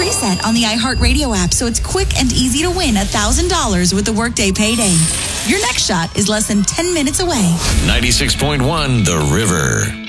preset on the iHeartRadio app, so it's quick and easy to win $1,000 with the Workday Payday. Your next shot is less than 10 minutes away. 96.1 The River.